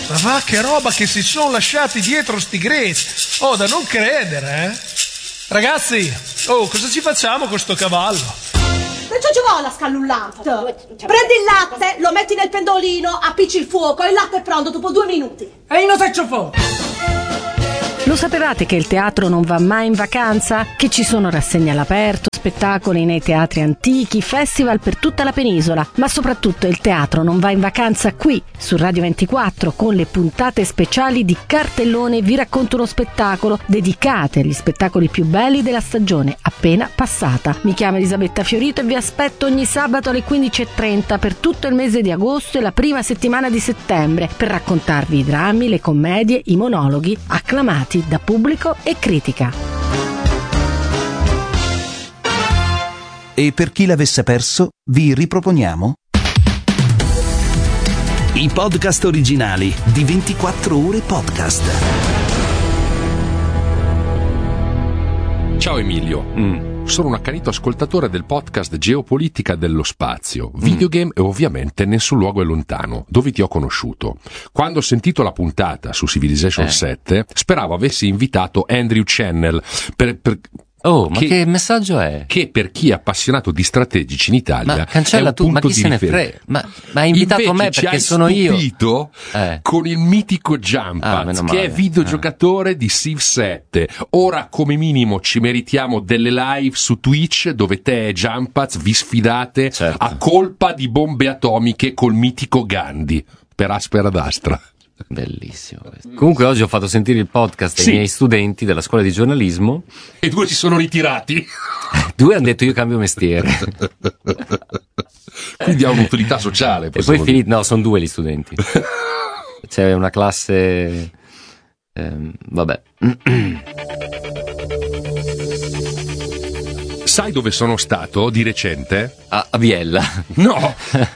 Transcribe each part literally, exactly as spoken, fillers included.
Ma va, che roba che si sono lasciati dietro sti greci. Oh, da non credere, eh. Ragazzi, oh, cosa ci facciamo con sto cavallo? Non ci vuole scallullante. Prendi il latte, lo metti nel pendolino, appicci il fuoco e il latte è pronto dopo due minuti. E io lo faccio fuoco. Lo sapevate che il teatro non va mai in vacanza? Che ci sono rassegne all'aperto, spettacoli nei teatri antichi, festival per tutta la penisola, ma soprattutto il teatro non va in vacanza qui, su Radio ventiquattro, con le puntate speciali di Cartellone Vi racconto uno spettacolo, dedicate agli spettacoli più belli della stagione appena passata. Mi chiamo Elisabetta Fiorito e vi aspetto ogni sabato alle quindici e trenta per tutto il mese di agosto e la prima settimana di settembre per raccontarvi i drammi, le commedie, i monologhi acclamati da pubblico e critica. E per chi l'avesse perso, vi riproponiamo i podcast originali di ventiquattro ore podcast. Ciao Emilio, mm. sono un accanito ascoltatore del podcast Geopolitica dello Spazio, videogame mm. e ovviamente Nessun luogo è lontano, dove ti ho conosciuto. Quando ho sentito la puntata su Civilization eh. sette, speravo avessi invitato Andrew Channel per... per Oh, ma che, che messaggio è? Che per chi è appassionato di strategici in Italia ma cancella è un tu, punto ma chi di se ne riferimento. frega? Ma, ma hai invitato Invece me perché sono io. stupito eh. con il mitico Jumpaz, ah, che è videogiocatore eh. di Civ sette. Ora come minimo ci meritiamo delle live su Twitch dove te e Jumpaz vi sfidate certo. a colpa di bombe atomiche col mitico Gandhi per Aspera d'Astra. Bellissimo questo. Comunque oggi ho fatto sentire il podcast ai sì. miei studenti della scuola di giornalismo e due si sono ritirati. Due hanno detto io cambio mestiere. Quindi ha un'utilità sociale. E poi finito, no, sono due gli studenti. C'è una classe ehm, vabbè. Sai dove sono stato di recente? A, a Biella. No,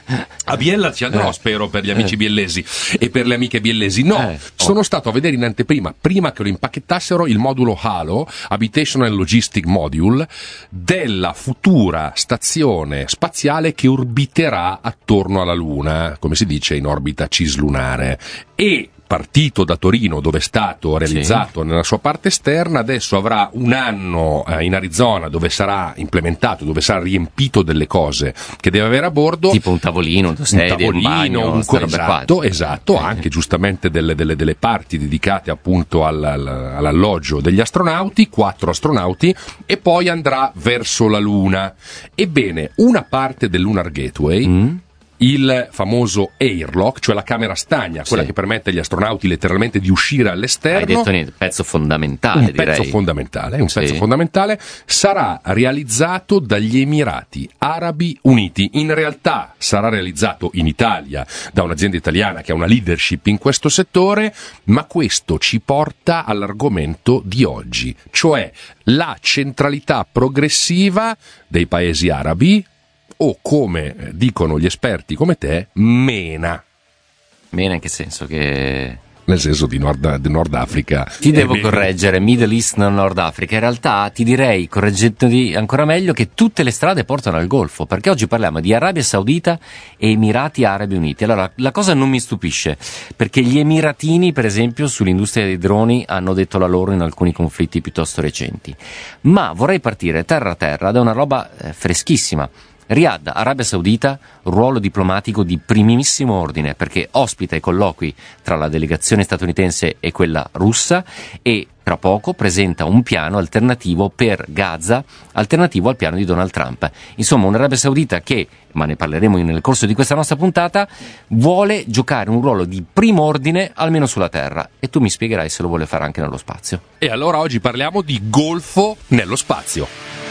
a Biella ci andrò, eh. spero, per gli amici biellesi e per le amiche biellesi. No, eh. sono oh. stato a vedere in anteprima, prima che lo impacchettassero, il modulo Halo, Habitation and Logistic Module, della futura stazione spaziale che orbiterà attorno alla Luna, come si dice in orbita cislunare. E partito da Torino, dove è stato realizzato sì. nella sua parte esterna, adesso avrà un anno eh, in Arizona dove sarà implementato, dove sarà riempito delle cose che deve avere a bordo, tipo un tavolino, un, sedie, un tavolino, un bagno, un co- esatto, qua. esatto sì. anche giustamente delle, delle, delle parti dedicate appunto all, all, all'alloggio degli astronauti, quattro astronauti, e poi andrà verso la Luna. Ebbene, una parte del Lunar Gateway mm. il famoso airlock, cioè la camera stagna, quella sì. che permette agli astronauti letteralmente di uscire all'esterno. Hai detto niente, pezzo fondamentale, un direi. pezzo fondamentale, un sì. pezzo fondamentale, sarà realizzato dagli Emirati Arabi Uniti. In realtà sarà realizzato in Italia da un'azienda italiana che ha una leadership in questo settore, ma questo ci porta all'argomento di oggi, cioè la centralità progressiva dei paesi arabi, o come dicono gli esperti come te, MENA. MENA in che senso? Che... Nel senso di Nord, di Nord Africa. Ti devo correggere, Middle East non Nord Africa. In realtà ti direi, correggendoti ancora meglio, che tutte le strade portano al Golfo, perché oggi parliamo di Arabia Saudita e Emirati Arabi Uniti. Allora, la cosa non mi stupisce, perché gli emiratini, per esempio, sull'industria dei droni hanno detto la loro in alcuni conflitti piuttosto recenti. Ma vorrei partire terra a terra da una roba eh, freschissima. Riyadh, Arabia Saudita, ruolo diplomatico di primissimo ordine, perché ospita i colloqui tra la delegazione statunitense e quella russa e tra poco presenta un piano alternativo per Gaza, alternativo al piano di Donald Trump. Insomma, un'Arabia Saudita che, ma ne parleremo nel corso di questa nostra puntata, vuole giocare un ruolo di primo ordine almeno sulla terra, e tu mi spiegherai se lo vuole fare anche nello spazio. E allora oggi parliamo di Golfo nello spazio.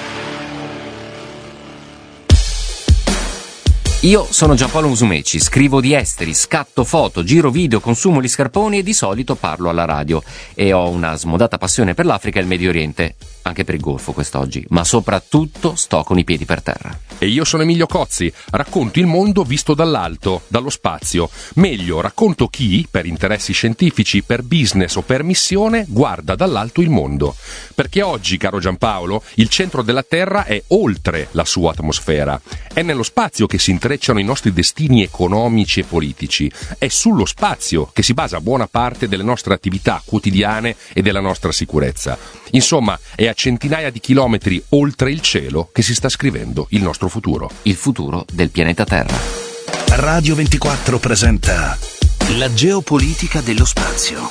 Io sono Giampaolo Musumeci, scrivo di esteri, scatto foto, giro video, consumo gli scarponi e di solito parlo alla radio. E ho una smodata passione per l'Africa e il Medio Oriente, anche per il Golfo quest'oggi, ma soprattutto sto con i piedi per terra. E io sono Emilio Cozzi, racconto il mondo visto dall'alto, dallo spazio. Meglio, racconto chi, per interessi scientifici, per business o per missione, guarda dall'alto il mondo. Perché oggi, caro Giampaolo, il centro della Terra è oltre la sua atmosfera. È nello spazio che si intrecciano i nostri destini economici e politici. È sullo spazio che si basa buona parte delle nostre attività quotidiane e della nostra sicurezza. Insomma, è a centinaia di chilometri oltre il cielo che si sta scrivendo il nostro futuro. Il futuro del pianeta Terra. Radio ventiquattro presenta la geopolitica dello spazio.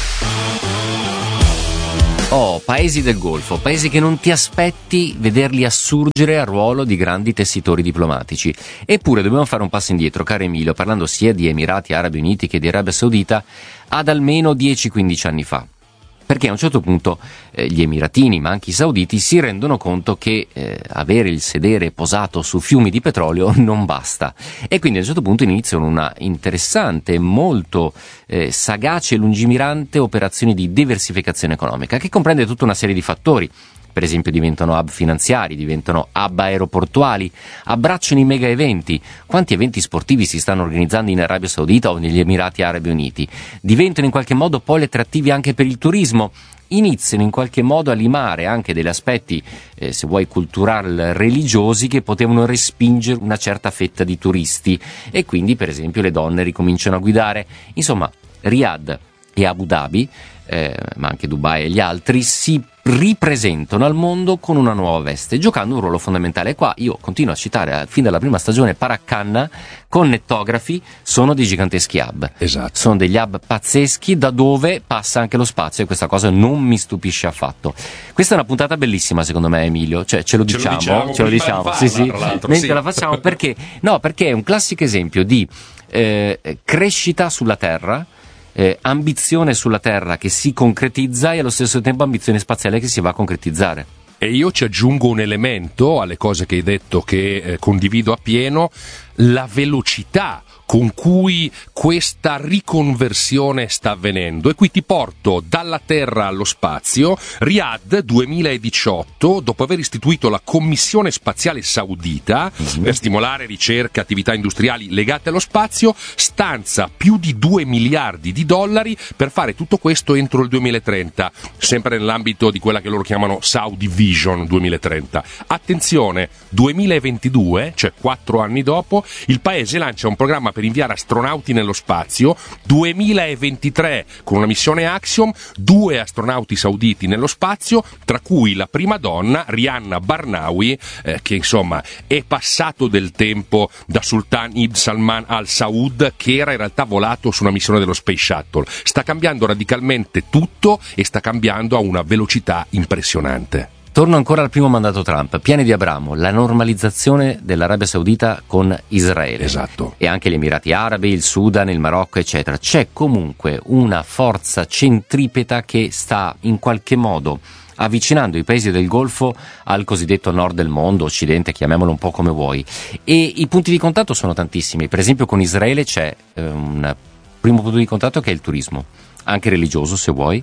Oh, paesi del Golfo, paesi che non ti aspetti vederli assurgere al ruolo di grandi tessitori diplomatici. Eppure dobbiamo fare un passo indietro, caro Emilio, parlando sia di Emirati Arabi Uniti che di Arabia Saudita, ad almeno dieci quindici anni fa. Perché a un certo punto eh, gli emiratini, ma anche i sauditi, si rendono conto che eh, avere il sedere posato su fiumi di petrolio non basta. E quindi a un certo punto iniziano una interessante, molto eh, sagace e lungimirante operazione di diversificazione economica, che comprende tutta una serie di fattori. Per esempio diventano hub finanziari, diventano hub aeroportuali, abbracciano i mega eventi. Quanti eventi sportivi si stanno organizzando in Arabia Saudita o negli Emirati Arabi Uniti? Diventano in qualche modo poli attrattivi anche per il turismo. Iniziano in qualche modo a limare anche degli aspetti, eh, se vuoi, culturali, religiosi che potevano respingere una certa fetta di turisti. E quindi, per esempio, le donne ricominciano a guidare. Insomma, Riyadh e Abu Dhabi, eh, ma anche Dubai e gli altri, si ripresentano al mondo con una nuova veste, giocando un ruolo fondamentale. E qua io continuo a citare fin dalla prima stagione Paraccanna, connettografi, sono dei giganteschi hub. Esatto. Sono degli hub pazzeschi da dove passa anche lo spazio, e questa cosa non mi stupisce affatto. Questa è una puntata bellissima secondo me, Emilio, cioè ce lo ce diciamo, lo diciamo, ce lo diciamo, farla, sì sì, mentre sì. la facciamo, perché no, perché è un classico esempio di eh, crescita sulla Terra. Eh, ambizione sulla Terra che si concretizza e allo stesso tempo ambizione spaziale che si va a concretizzare. E io ci aggiungo un elemento alle cose che hai detto che eh, condivido appieno: la velocità con cui questa riconversione sta avvenendo. E qui ti porto dalla Terra allo spazio. Riyadh duemiladiciotto, dopo aver istituito la Commissione Spaziale Saudita mm-hmm. per stimolare ricerca e attività industriali legate allo spazio, stanza più di due miliardi di dollari per fare tutto questo entro il duemilatrenta, sempre nell'ambito di quella che loro chiamano Saudi Vision duemilatrenta. Attenzione, duemilaventidue, cioè quattro anni dopo, il paese lancia un programma per inviare astronauti nello spazio. Duemilaventitré, con una missione Axiom, due astronauti sauditi nello spazio, tra cui la prima donna, Rihanna Barnawi, eh, che insomma è passato del tempo da Sultan Ibn Salman Al Saud, che era in realtà volato su una missione dello Space Shuttle. Sta cambiando radicalmente tutto e sta cambiando a una velocità impressionante. Torno ancora al primo mandato Trump, piani di Abramo, la normalizzazione dell'Arabia Saudita con Israele. Esatto. E anche gli Emirati Arabi, il Sudan, il Marocco, eccetera. C'è comunque una forza centripeta che sta in qualche modo avvicinando i paesi del Golfo al cosiddetto nord del mondo, occidente, chiamiamolo un po' come vuoi. E i punti di contatto sono tantissimi. Per esempio con Israele c'è eh, un primo punto di contatto che è il turismo, anche religioso se vuoi,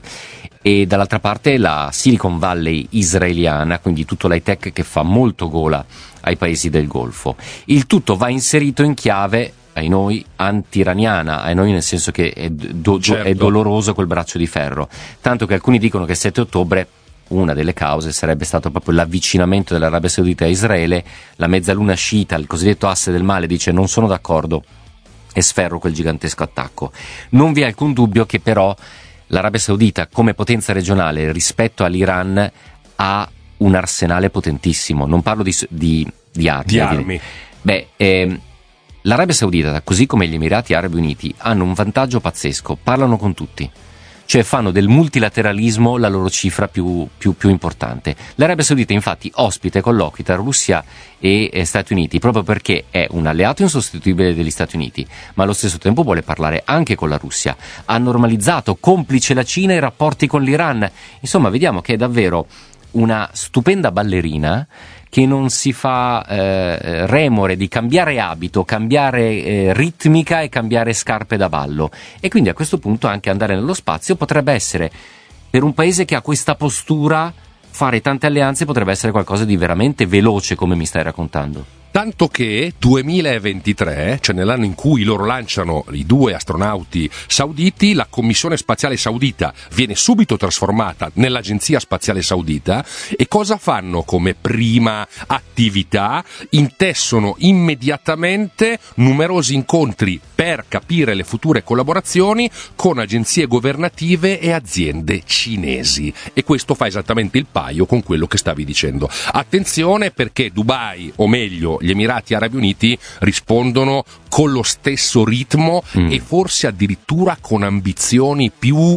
e dall'altra parte la Silicon Valley israeliana, quindi tutto l'high tech che fa molto gola ai paesi del Golfo. Il tutto va inserito in chiave, ai noi, anti-iraniana, ai noi nel senso che è, do, certo. è doloroso quel braccio di ferro, tanto che alcuni dicono che il sette ottobre una delle cause sarebbe stato proprio l'avvicinamento dell'Arabia Saudita a Israele. La mezzaluna sciita, il cosiddetto asse del male, dice non sono d'accordo e sferro quel gigantesco attacco. Non vi è alcun dubbio che però l'Arabia Saudita come potenza regionale rispetto all'Iran ha un arsenale potentissimo. Non parlo di, di, di armi. Di armi. Beh, eh, l'Arabia Saudita, così come gli Emirati Arabi Uniti, hanno un vantaggio pazzesco, parlano con tutti. Cioè fanno del multilateralismo la loro cifra più, più, più importante. L'Arabia Saudita infatti ospita e colloqui tra Russia e, e Stati Uniti proprio perché è un alleato insostituibile degli Stati Uniti, ma allo stesso tempo vuole parlare anche con la Russia. Ha normalizzato, complice la Cina, i rapporti con l'Iran. Insomma, vediamo che è davvero una stupenda ballerina che non si fa eh, remore di cambiare abito, cambiare eh, ritmica e cambiare scarpe da ballo. E quindi a questo punto anche andare nello spazio potrebbe essere, per un paese che ha questa postura, fare tante alleanze potrebbe essere qualcosa di veramente veloce, come mi stai raccontando. Tanto che duemilaventitré, cioè nell'anno in cui loro lanciano i due astronauti sauditi, la Commissione Spaziale Saudita viene subito trasformata nell'Agenzia Spaziale Saudita, e cosa fanno come prima attività? Intessono immediatamente numerosi incontri per capire le future collaborazioni con agenzie governative e aziende cinesi, e questo fa esattamente il paio con quello che stavi dicendo. Attenzione, perché Dubai, o meglio gli Emirati Arabi Uniti, rispondono con lo stesso ritmo mm. e forse addirittura con ambizioni più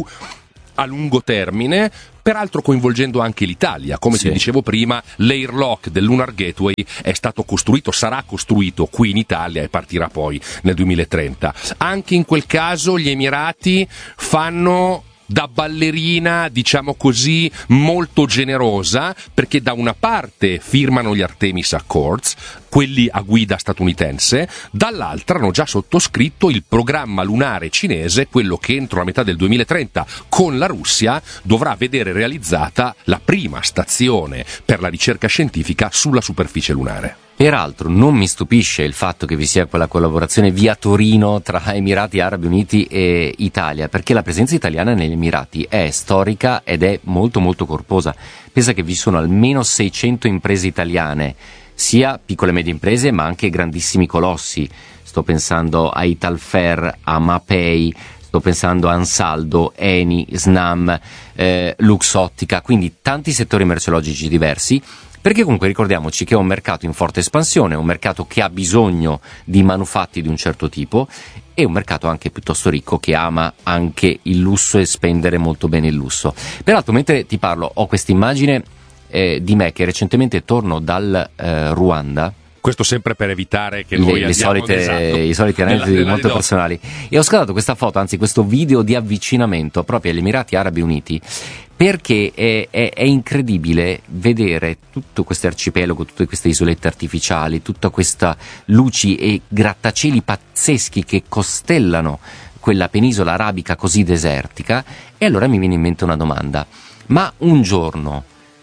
a lungo termine, peraltro coinvolgendo anche l'Italia. Come sì. ti dicevo prima, l'airlock del Lunar Gateway è stato costruito, sarà costruito qui in Italia e partirà poi nel duemilatrenta. Anche in quel caso gli Emirati fanno da ballerina, diciamo così, molto generosa, perché da una parte firmano gli Artemis Accords, quelli a guida statunitense, dall'altra hanno già sottoscritto il programma lunare cinese, quello che entro la metà del duemilatrenta con la Russia dovrà vedere realizzata la prima stazione per la ricerca scientifica sulla superficie lunare. Peraltro non mi stupisce il fatto che vi sia quella collaborazione via Torino tra Emirati Arabi Uniti e Italia, perché la presenza italiana negli Emirati è storica ed è molto molto corposa. Pensa che vi sono almeno seicento imprese italiane, sia piccole e medie imprese ma anche grandissimi colossi. Sto pensando a Italfer, a Mapei, sto pensando a Ansaldo, Eni, Snam, eh, Luxottica, quindi tanti settori merceologici diversi. Perché comunque ricordiamoci che è un mercato in forte espansione, un mercato che ha bisogno di manufatti di un certo tipo, e un mercato anche piuttosto ricco che ama anche il lusso e spendere molto bene il lusso. Peraltro, mentre ti parlo, ho questa immagine eh, di me che recentemente torno dal eh, Ruanda. Questo sempre per evitare che noi le, le solite, esatto, i soliti aneddoti molto personali. E ho scattato questa foto, anzi questo video di avvicinamento proprio agli Emirati Arabi Uniti, perché è, è, è incredibile vedere tutto questo arcipelago, tutte queste isolette artificiali, tutta questa luci e grattacieli pazzeschi che costellano quella penisola arabica così desertica. E allora mi viene in mente una domanda: ma un giorno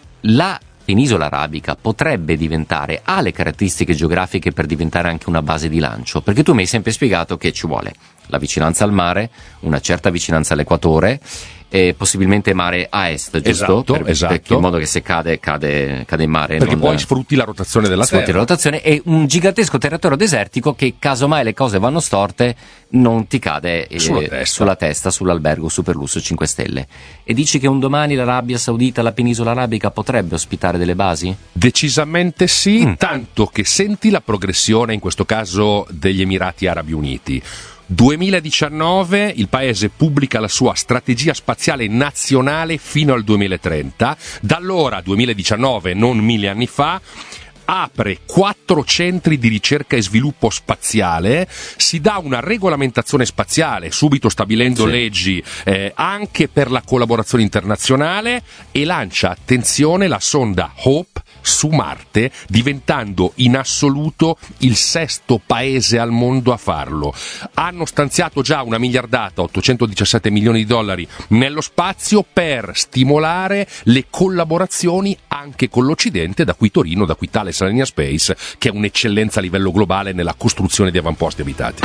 la penisola arabica potrebbe diventare, ha le caratteristiche geografiche per diventare anche una base di lancio? Perché tu mi hai sempre spiegato che ci vuole la vicinanza al mare, una certa vicinanza all'equatore, e possibilmente mare a est, giusto? Esatto, per, esatto. Perché in modo che se cade, cade, cade in mare. Perché non poi sfrutti la rotazione della sfrutti Terra. la rotazione, e un gigantesco territorio desertico che, casomai le cose vanno storte, non ti cade eh, sulla, testa. sulla testa, sull'albergo super lusso cinque stelle. E dici che un domani l'Arabia Saudita, la penisola arabica, potrebbe ospitare delle basi? Decisamente sì, Mm. tanto che senti la progressione, in questo caso degli Emirati Arabi Uniti. duemiladiciannove il paese pubblica la sua strategia spaziale nazionale fino al duemilatrenta. Da allora, duemiladiciannove, non mille anni fa, apre quattro centri di ricerca e sviluppo spaziale, si dà una regolamentazione spaziale, subito stabilendo sì. leggi eh, anche per la collaborazione internazionale, e lancia, attenzione, la sonda Hope su Marte, diventando in assoluto il sesto paese al mondo a farlo. Hanno stanziato già una miliardata, ottocentodiciassette milioni di dollari nello spazio, per stimolare le collaborazioni anche con l'Occidente, da cui Torino, da cui Thales Alenia Space, che è un'eccellenza a livello globale nella costruzione di avamposti abitati.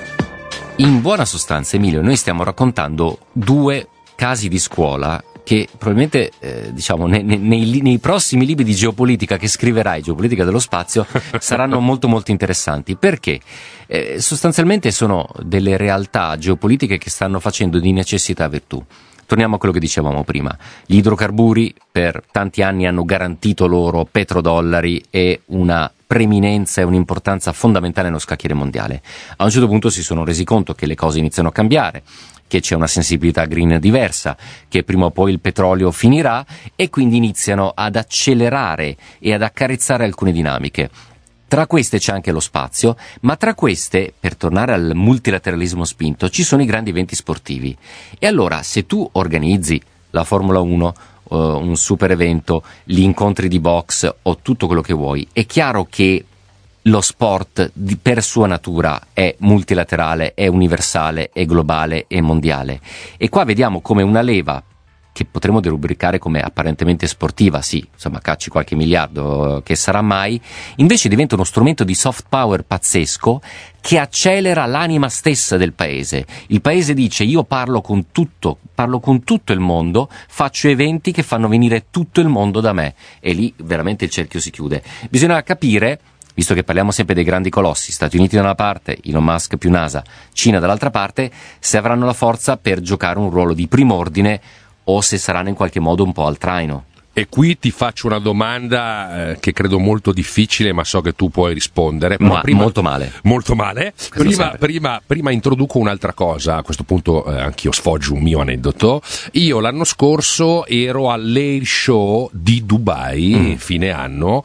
In buona sostanza, Emilio, noi stiamo raccontando due casi di scuola che probabilmente eh, diciamo nei, nei, nei prossimi libri di geopolitica che scriverai, geopolitica dello spazio, saranno molto molto interessanti, perché eh, sostanzialmente sono delle realtà geopolitiche che stanno facendo di necessità virtù. Torniamo a quello che dicevamo prima: gli idrocarburi per tanti anni hanno garantito loro petrodollari e una preeminenza e un'importanza fondamentale nello scacchiere mondiale. A un certo punto si sono resi conto che le cose iniziano a cambiare, che c'è una sensibilità green diversa, che prima o poi il petrolio finirà, e quindi iniziano ad accelerare e ad accarezzare alcune dinamiche. Tra queste c'è anche lo spazio, ma tra queste, per tornare al multilateralismo spinto, ci sono i grandi eventi sportivi. E allora, se tu organizzi la Formula uno, uh, un super evento, gli incontri di box o tutto quello che vuoi, è chiaro che lo sport di, per sua natura è multilaterale, è universale, è globale, è mondiale. E qua vediamo come una leva che potremmo derubricare come apparentemente sportiva, sì, insomma cacci qualche miliardo che sarà mai, invece diventa uno strumento di soft power pazzesco che accelera l'anima stessa del paese. Il paese dice: io parlo con tutto, parlo con tutto il mondo, faccio eventi che fanno venire tutto il mondo da me, e lì veramente il cerchio si chiude. Bisogna capire, visto che parliamo sempre dei grandi colossi, Stati Uniti da una parte, Elon Musk più NASA, Cina dall'altra parte, se avranno la forza per giocare un ruolo di prim'ordine o se saranno in qualche modo un po' al traino. E qui ti faccio una domanda eh, che credo molto difficile, ma so che tu puoi rispondere. Ma prima, molto male. Molto male. Prima, prima, prima introduco un'altra cosa. A questo punto eh, anch'io sfoggio un mio aneddoto. Io l'anno scorso ero all'Air Show di Dubai, mm. fine anno,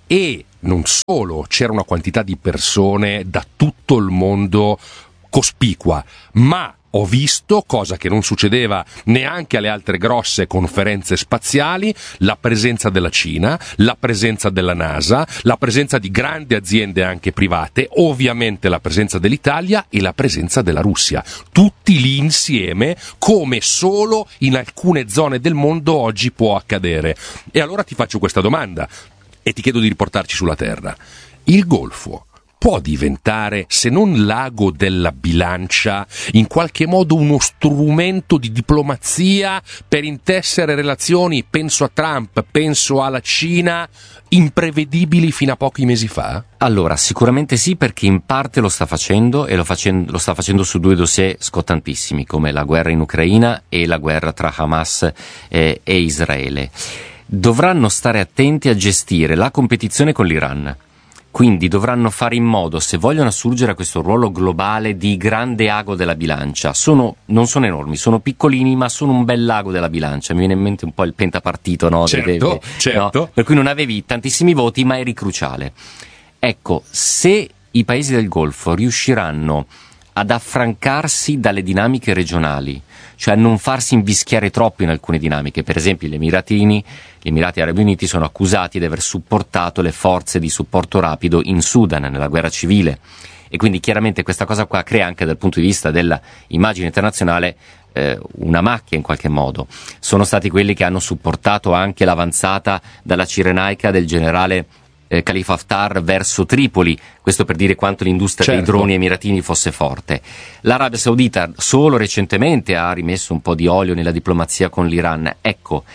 e non solo c'era una quantità di persone da tutto il mondo cospicua, ma ho visto, cosa che non succedeva neanche alle altre grosse conferenze spaziali, la presenza della Cina, la presenza della NASA, la presenza di grandi aziende anche private, ovviamente la presenza dell'Italia e la presenza della Russia. Tutti lì insieme, come solo in alcune zone del mondo oggi può accadere. E allora ti faccio questa domanda e ti chiedo di riportarci sulla Terra. Il Golfo può diventare, se non l'ago della bilancia, in qualche modo uno strumento di diplomazia per intessere relazioni, penso a Trump, penso alla Cina, imprevedibili fino a pochi mesi fa? Allora, sicuramente sì, perché in parte lo sta facendo, e lo, facendo, lo sta facendo su due dossier scottantissimi, come la guerra in Ucraina e la guerra tra Hamas eh, e Israele. Dovranno stare attenti a gestire la competizione con l'Iran. Quindi dovranno fare in modo, se vogliono assurgere a questo ruolo globale di grande ago della bilancia, sono, non sono enormi, sono piccolini, ma sono un bel ago della bilancia. Mi viene in mente un po' il pentapartito, no? Certo, Deve, certo. No? Per cui non avevi tantissimi voti, ma eri cruciale. Ecco, se i paesi del Golfo riusciranno ad affrancarsi dalle dinamiche regionali, cioè a non farsi invischiare troppo in alcune dinamiche. Per esempio gli Emiratini, gli Emirati Arabi Uniti sono accusati di aver supportato le forze di supporto rapido in Sudan, nella guerra civile, e quindi chiaramente questa cosa qua crea anche dal punto di vista dell'immagine internazionale eh, una macchia in qualche modo. Sono stati quelli che hanno supportato anche l'avanzata dalla Cirenaica del generale Eh, Khalifa Haftar verso Tripoli, questo per dire quanto l'industria certo. dei droni emiratini fosse forte. L'Arabia Saudita solo recentemente ha rimesso un po' di olio nella diplomazia con l'Iran. Ecco,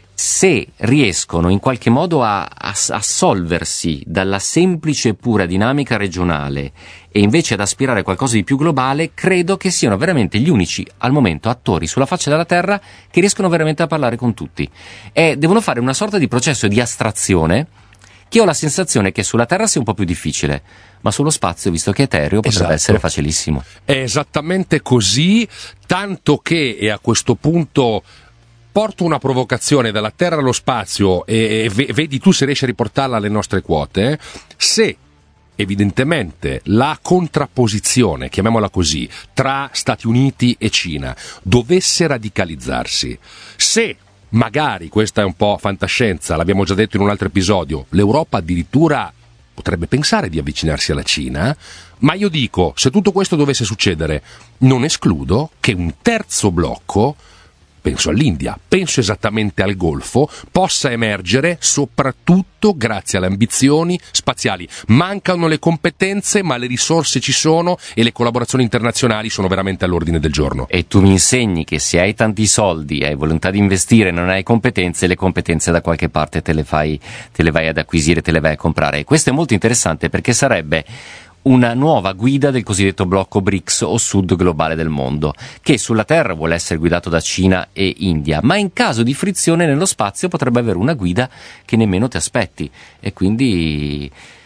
se riescono in qualche modo a, a assolversi dalla semplice e pura dinamica regionale e invece ad aspirare a qualcosa di più globale, credo che siano veramente gli unici al momento attori sulla faccia della terra che riescono veramente a parlare con tutti, e devono fare una sorta di processo di astrazione che ho la sensazione che sulla Terra sia un po' più difficile, ma sullo spazio, visto che è etereo, potrebbe esatto. essere facilissimo. È esattamente così, tanto che, e a questo punto porto una provocazione dalla Terra allo spazio e, e vedi tu se riesci a riportarla alle nostre quote, se evidentemente la contrapposizione, chiamiamola così, tra Stati Uniti e Cina dovesse radicalizzarsi, se magari, questa è un po' fantascienza, l'abbiamo già detto in un altro episodio, l'Europa addirittura potrebbe pensare di avvicinarsi alla Cina, ma io dico, se tutto questo dovesse succedere, non escludo che un terzo blocco, penso all'India, penso esattamente al Golfo, possa emergere soprattutto grazie alle ambizioni spaziali. Mancano le competenze, ma le risorse ci sono e le collaborazioni internazionali sono veramente all'ordine del giorno. E tu mi insegni che se hai tanti soldi, hai volontà di investire e non hai competenze, le competenze da qualche parte te le fai, te le vai ad acquisire, te le vai a comprare. E questo è molto interessante, perché sarebbe una nuova guida del cosiddetto blocco B R I C S o Sud globale del mondo, che sulla Terra vuole essere guidato da Cina e India, ma in caso di frizione nello spazio potrebbe avere una guida che nemmeno ti aspetti. E quindi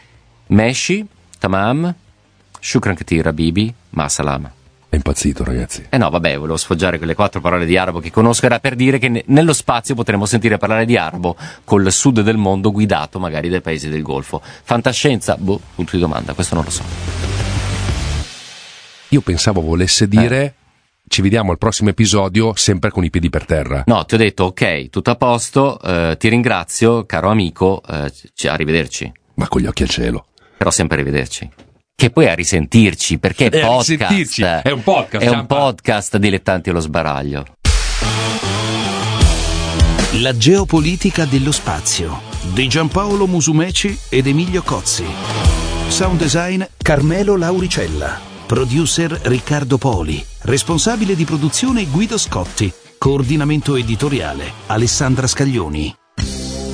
Meshi, Tamam, Shukran Kathir Habibi, Ma Salam. È impazzito, ragazzi. Eh no, vabbè, volevo sfoggiare quelle quattro parole di arabo che conosco, era per dire che ne- nello spazio potremo sentire parlare di arabo col sud del mondo guidato magari dai paesi del Golfo. Fantascienza? Boh, punto di domanda, questo non lo so. Io pensavo volesse dire eh. ci vediamo al prossimo episodio sempre con i piedi per terra. No, ti ho detto ok, tutto a posto, eh, ti ringrazio, caro amico, eh, c- arrivederci. Ma con gli occhi al cielo. Però sempre arrivederci. Che poi a risentirci, perché è eh, podcast. È un podcast. È un podcast Dilettanti allo sbaraglio. La geopolitica dello spazio di Giampaolo Musumeci ed Emilio Cozzi. Sound design Carmelo Lauricella. Producer Riccardo Poli. Responsabile di produzione Guido Scotti. Coordinamento editoriale Alessandra Scaglioni.